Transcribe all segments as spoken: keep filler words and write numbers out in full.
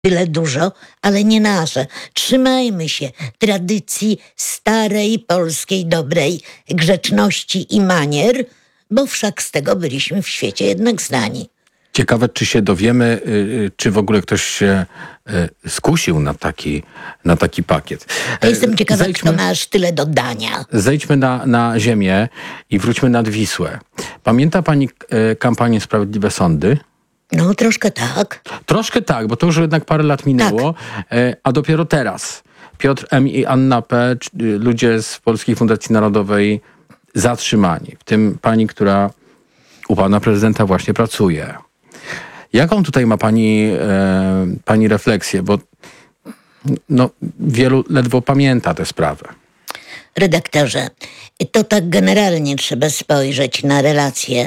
tyle dużo, ale nie nasze. Trzymajmy się tradycji starej, polskiej, dobrej grzeczności i manier, bo wszak z tego byliśmy w świecie jednak znani. Ciekawe, czy się dowiemy, czy w ogóle ktoś się skusił na taki, na taki pakiet. Ja jestem ciekawa, zejdźmy, kto ma aż tyle do dania. Zejdźmy na, na ziemię i wróćmy nad Wisłę. Pamięta pani kampanię Sprawiedliwe Sądy? No, troszkę tak. Troszkę tak, bo to już jednak parę lat minęło, tak. A dopiero teraz Piotr M. i Anna P., ludzie z Polskiej Fundacji Narodowej zatrzymani, w tym pani, która u pana prezydenta właśnie pracuje. Jaką tutaj ma pani, e, pani refleksję? Bo no, wielu ledwo pamięta tę sprawę. Redaktorze, to tak generalnie trzeba spojrzeć na relacje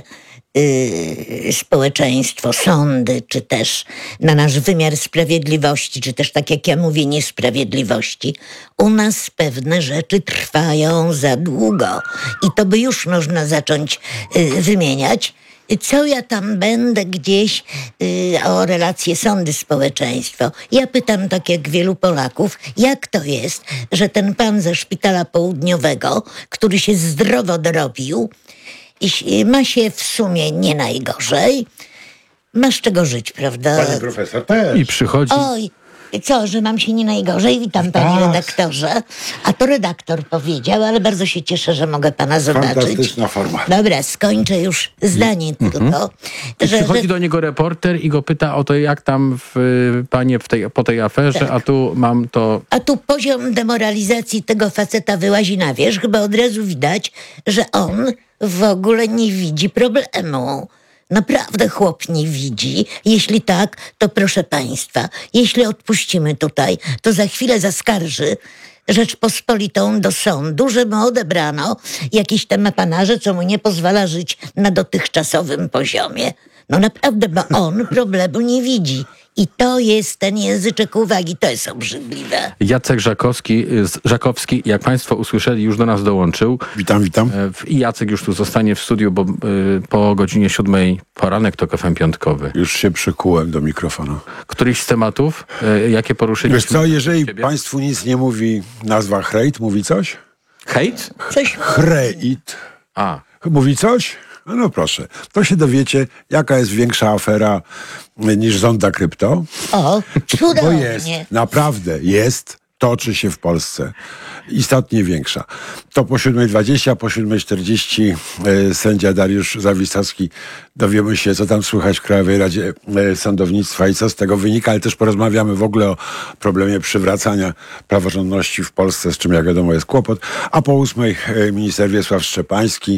yy, społeczeństwo, sądy, czy też na nasz wymiar sprawiedliwości, czy też, tak jak ja mówię, niesprawiedliwości. U nas pewne rzeczy trwają za długo i to by już można zacząć yy, wymieniać. Co ja tam będę gdzieś y, o relacje sądy-społeczeństwo. Ja pytam, tak jak wielu Polaków, jak to jest, że ten pan ze szpitala południowego, który się zdrowo dorobił, i ma się w sumie nie najgorzej, ma z czego żyć, prawda? Pani profesor też. I przychodzi... Oj, co, że mam się nie najgorzej? Witam, panie tak. redaktorze. A to redaktor powiedział, ale bardzo się cieszę, że mogę pana zobaczyć. Fantastyczna forma. Dobra, skończę już zdanie Mhm. tylko. I Że, przychodzi że... do niego reporter i go pyta o to, jak tam w, panie w tej, po tej aferze, Tak. a tu mam to... A tu poziom demoralizacji tego faceta wyłazi na wierzch, bo od razu widać, że on w ogóle nie widzi problemu. Naprawdę chłop nie widzi. Jeśli tak, to proszę państwa, jeśli odpuścimy tutaj, to za chwilę zaskarży Rzeczpospolitą do sądu, że mu odebrano jakieś tam apanarze, co mu nie pozwala żyć na dotychczasowym poziomie. No naprawdę, bo on problemu nie widzi. I to jest ten języczek uwagi, to jest obrzydliwe. Jacek Żakowski, Żakowski, jak państwo usłyszeli, już do nas dołączył. Witam, witam. I Jacek już tu zostanie w studiu, bo y, po godzinie siódmej poranek to K F M piątkowy. Już się przykułem do mikrofonu. Któryś z tematów, y, jakie poruszyliśmy? Wiesz co, jeżeli ciebie? państwu nic nie mówi nazwa Hrejt, mówi coś? Hejt? Coś... Hrejt. A. Mówi coś? No, no proszę, to się dowiecie, jaka jest większa afera niż Zonda Krypto. O, Bo cudownie. jest, naprawdę jest, toczy się w Polsce. Istotnie większa. To po siódmej dwadzieścia, po siódmej czterdzieści e, sędzia Dariusz Zawistowski, dowiemy się, co tam słychać w Krajowej Radzie e, Sądownictwa i co z tego wynika, ale też porozmawiamy w ogóle o problemie przywracania praworządności w Polsce, z czym jak wiadomo jest kłopot. A po ósmej e, minister Wiesław Szczepański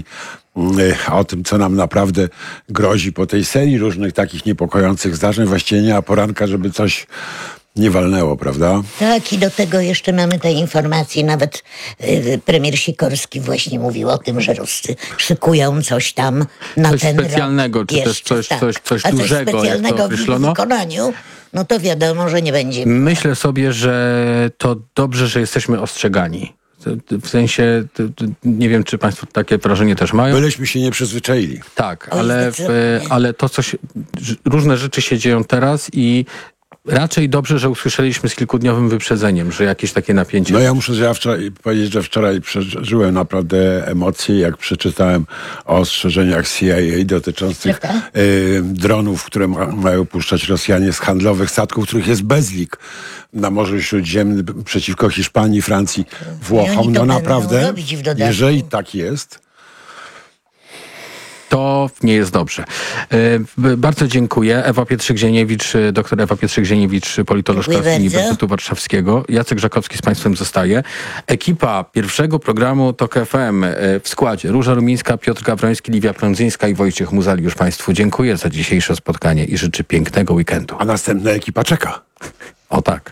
e, o tym, co nam naprawdę grozi po tej serii różnych takich niepokojących zdarzeń. Właściwie nie ma poranka, żeby coś nie walnęło, prawda? Tak, i do tego jeszcze mamy te informacje. Nawet y, premier Sikorski właśnie mówił o tym, że Ruscy szykują coś tam na Coś ten specjalnego, rok. czy też Jeszcze, coś- tak. coś- coś A coś dużego, jak to specjalnego w określono? wykonaniu, no to wiadomo, że nie będzie. Myślę sobie, że to dobrze, że jesteśmy ostrzegani. W sensie, nie wiem, czy państwo takie wrażenie też mają. Byleśmy się nie przyzwyczaili. Tak, Oj, ale, w, zdecydowanie. ale to, co się, różne rzeczy się dzieją teraz i raczej dobrze, że usłyszeliśmy z kilkudniowym wyprzedzeniem, że jakieś takie napięcie... No ja muszę że ja wczoraj, powiedzieć, że wczoraj przeżyłem naprawdę emocje, jak przeczytałem o ostrzeżeniach C I A dotyczących y, dronów, które ma, mają puszczać Rosjanie z handlowych statków, których jest bezlik na Morzu Śródziemnym przeciwko Hiszpanii, Francji, I Włochom. oni to No będą naprawdę, robić w dodatku. jeżeli tak jest, To nie jest dobrze. E, Bardzo dziękuję. Ewa Pietrzyk-Zieniewicz, doktor Ewa Pietrzyk-Zieniewicz, politolożka Dziękuję z bardzo. Uniwersytetu Warszawskiego. Jacek Żakowski z państwem zostaje. Ekipa pierwszego programu TOK F M w składzie Róża Rumińska, Piotr Gawroński, Liwia Prądzyńska i Wojciech Muzali. Już państwu dziękuję za dzisiejsze spotkanie i życzę pięknego weekendu. a następna ekipa czeka. O tak.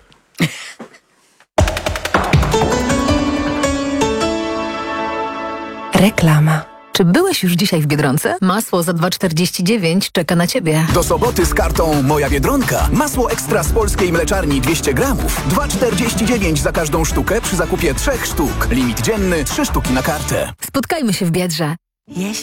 Reklama. Czy byłeś już dzisiaj w Biedronce? Masło za dwa czterdzieści dziewięć czeka na ciebie. Do soboty z kartą Moja Biedronka. Masło ekstra z polskiej mleczarni dwieście gramów. dwa czterdzieści dziewięć za każdą sztukę przy zakupie trzech sztuk. Limit dzienny trzy sztuki na kartę. Spotkajmy się w Biedrze. Jeśli